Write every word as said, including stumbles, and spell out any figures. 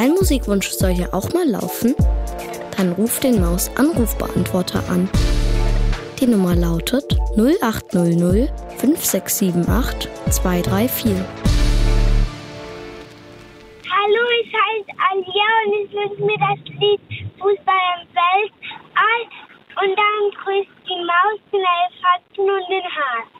Dein Musikwunsch soll ja auch mal laufen? Dann ruf den Maus-Anrufbeantworter an. Die Nummer lautet null acht null null fünf sechs sieben acht zwei drei vier. Hallo, ich heiße Alia und ich wünsche mir das Lied Fußball im Weltall und dann grüßt die Maus, den Elefanten und den Hahn.